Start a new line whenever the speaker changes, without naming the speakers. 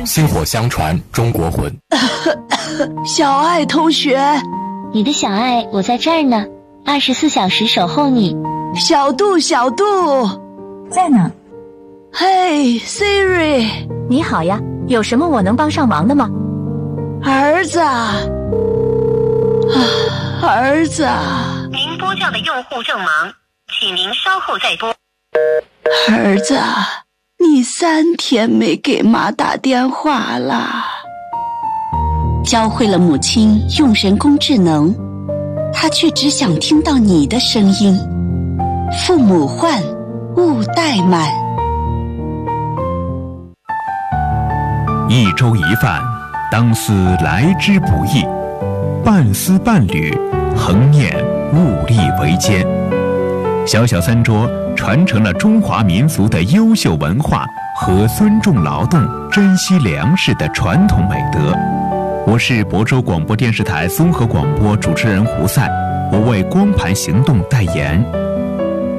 薪火相传，中国魂。
小爱同学，
你的小爱，我在这儿呢，24小时守候你。
小杜，小杜，
在呢。
嘿 ，Siri，
你好呀，有什么我能帮上忙的吗？
儿子，儿子，
您拨叫的用户正忙，请您稍后再拨。
儿子，你3天没给妈打电话了。
教会了母亲用人工智能，她却只想听到你的声音。父母唤，勿怠慢。
一粥一饭，当思来之不易；半丝半缕，恒念物力维艰。小小餐桌传承了中华民族的优秀文化和尊重劳动、珍惜粮食的传统美德。我是亳州广播电视台综合广播主持人胡赛，我为光盘行动代言。